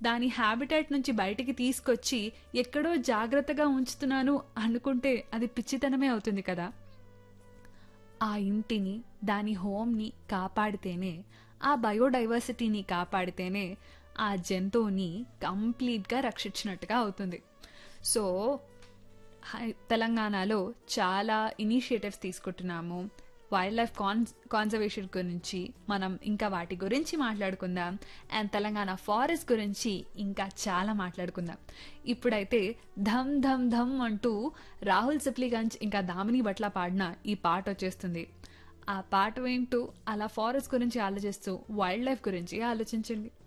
దాని హ్యాబిటాట్ నుంచి బయటికి తీసుకొచ్చి ఎక్కడో జాగ్రత్తగా ఉంచుతున్నాను అనుకుంటే అది పిచ్చితనమే అవుతుంది కదా. ఆ ఇంటిని, దాని హోమ్‌ని కాపాడితేనే, ఆ బయోడైవర్సిటీని కాపాడితేనే ఆ జంతువుని కంప్లీట్‌గా రక్షించినట్టుగా అవుతుంది. సో, తెలంగాణలో చాలా ఇనిషియేటివ్స్ తీసుకుంటున్నాము. వైల్డ్ లైఫ్ కాన్జర్వేషన్ గురించి మనం ఇంకా వాటి గురించి మాట్లాడుకుందాం. అండ్ తెలంగాణ ఫారెస్ట్ గురించి ఇంకా చాలా మాట్లాడుకుందాం. ఇప్పుడైతే ధమ్ ధమ్ ధమ్ అంటూ రాహుల్ సిప్లిగంజ్ ఇంకా దామిని భట్ల పాడిన ఈ పాట వచ్చేస్తుంది. ఆ పాట వింటూ అలా ఫారెస్ట్ గురించి ఆలోచిస్తూ వైల్డ్ లైఫ్ గురించి ఆలోచించండి.